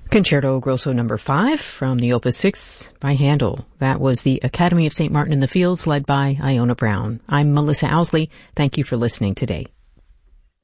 Concerto Grosso No. 5 from the Opus 6 by Handel. That was the Academy of St. Martin in the Fields, led by Iona Brown. I'm Melissa Owsley. Thank you for listening today.